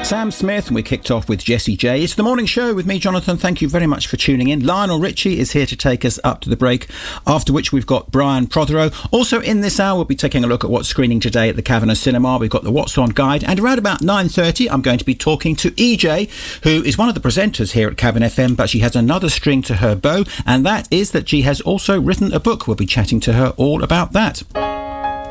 Sam Smith, and we kicked off with Jessie J. It's the morning show with me, Jonathan. Thank you very much for tuning in. Lionel Richie is here to take us up to the break, after which we've got Brian Prothero. Also in this hour, we'll be taking a look at what's screening today at the Kavanagh Cinema. We've got the What's On Guide, and around about 9:30, I'm going to be talking to EJ, who is one of the presenters here at Kavanagh FM, but she has another string to her bow, and that is that she has also written a book. We'll be chatting to her all about that.